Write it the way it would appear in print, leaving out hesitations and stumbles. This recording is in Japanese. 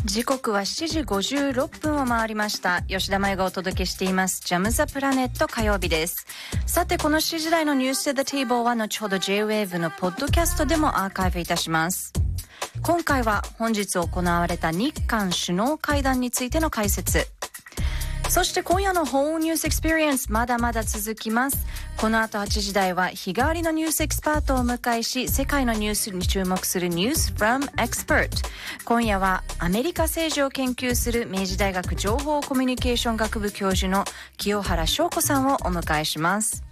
時刻は7時56分を回りました。吉田麻也がお届けしていますジャムザプラネット火曜日です。さてこの7時台のニュース The Table は後ほど J-Wave のポッドキャストでもアーカイブいたします。今回は本日行われた日韓首脳会談についての解説、そして今夜の Whole News Experience まだまだ続きます。この後8時台は日替わりのニュースエキスパートを迎えし、世界のニュースに注目する News from Expert。 今夜はアメリカ政治を研究する明治大学情報コミュニケーション学部教授の清原翔子さんをお迎えします。